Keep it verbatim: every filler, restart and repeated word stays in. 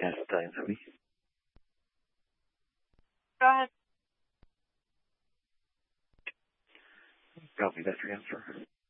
Cast Battalion seventy. Go ahead. Copy that transfer.